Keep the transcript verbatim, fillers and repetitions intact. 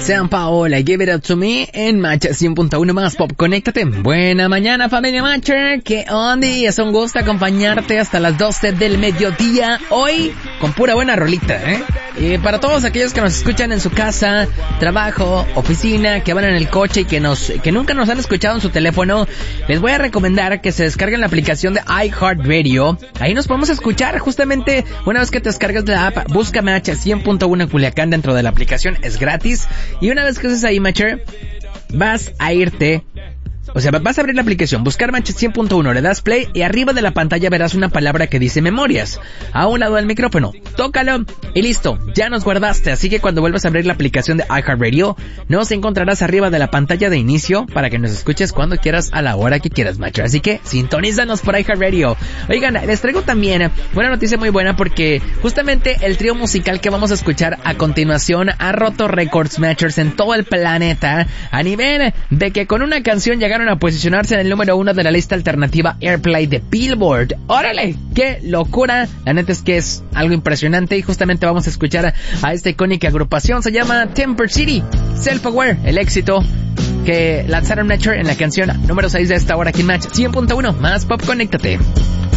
San Paola, Give It Up To Me en Match cien punto uno más Pop. Conéctate. Buena mañana, familia Matcher. Que onda, es un gusto acompañarte hasta las doce del mediodía. Hoy con pura buena rolita, ¿eh? Y para todos aquellos que nos escuchan en su casa, trabajo, oficina, que van en el coche y que nos que nunca nos han escuchado en su teléfono, les voy a recomendar que se descarguen la aplicación de iHeartRadio. Ahí nos podemos escuchar. Justamente una vez que te descargas la app, busca Match cien punto uno en Culiacán dentro de la aplicación. Es gratis. Y una vez que estés ahí, Matcher, vas a irte... O sea, vas a abrir la aplicación, buscar Match cien punto uno, le das play y arriba de la pantalla verás una palabra que dice memorias. A un lado del micrófono, tócalo y listo, ya nos guardaste. Así que cuando vuelvas a abrir la aplicación de iHeartRadio, nos encontrarás arriba de la pantalla de inicio para que nos escuches cuando quieras, a la hora que quieras, macho. Así que sintonízanos por iHeartRadio. Oigan, les traigo también una noticia muy buena porque justamente el trío musical que vamos a escuchar a continuación ha roto récords, matchers, en todo el planeta, a nivel de que con una canción llegaron a posicionarse en el número uno de la lista alternativa Airplay de Billboard. ¡Órale! ¡Qué locura! La neta es que es algo impresionante y justamente vamos a escuchar a esta icónica agrupación. Se llama Temper City, Self-Aware, el éxito que lanzaron Nature en la canción número seis de esta hora aquí en Match cien punto uno más Pop. Conéctate.